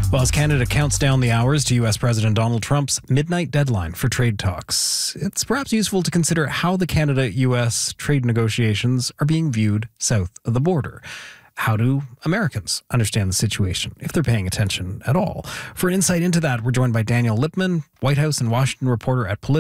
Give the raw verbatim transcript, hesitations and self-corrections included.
Well, as Canada counts down the hours to U S President Donald Trump's midnight deadline for trade talks, it's perhaps useful to consider how the Canada-U S trade negotiations are being viewed south of the border. How do Americans understand the situation, if they're paying attention at all? For insight into that, we're joined by Daniel Lippman, White House and Washington reporter at Politico.